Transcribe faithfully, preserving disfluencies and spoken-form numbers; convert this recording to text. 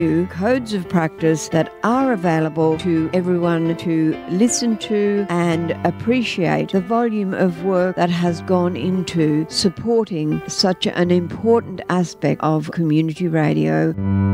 codes of practice that are available to everyone to listen to and appreciate the volume of work that has gone into supporting such an important aspect of community radio.